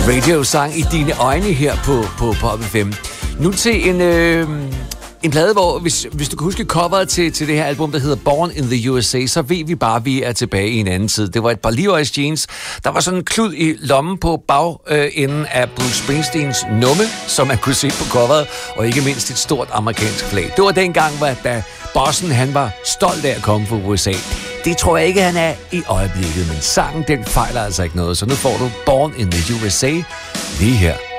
radiosang i dine øjne her på Pop FM. Nu til en plade, hvor hvis du kan huske coveret til det her album, der hedder Born in the USA, så ved vi bare, at vi er tilbage i en anden tid. Det var et par Levi's jeans. Der var sådan en klud i lommen på bagenden af Bruce Springsteens numme, som man kunne se på coveret, og ikke mindst et stort amerikansk flag. Det var dengang, da bossen han var stolt af at komme fra USA. Det tror jeg ikke, han er i øjeblikket, men sangen den fejler altså ikke noget. Så nu får du Born in the USA lige her